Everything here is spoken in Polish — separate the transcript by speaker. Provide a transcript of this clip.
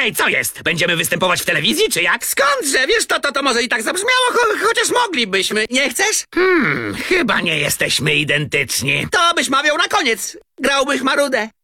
Speaker 1: Ej, co jest? Będziemy występować w telewizji, czy jak?
Speaker 2: Skądże? Wiesz, to może i tak zabrzmiało, chociaż moglibyśmy. Nie chcesz?
Speaker 1: Chyba nie jesteśmy identyczni.
Speaker 2: To byś mawiał na koniec. Grałbyś Marudę.